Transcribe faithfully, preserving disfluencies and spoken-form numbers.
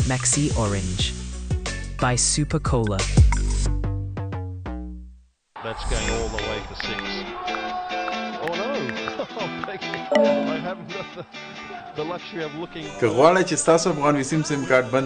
Maxi Orange by Super Cola. That's going all the way for six. Oh no! I haven't got the, the luxury of looking. که غواړئ چې ستاسو افغان وسیم سیم کارت بند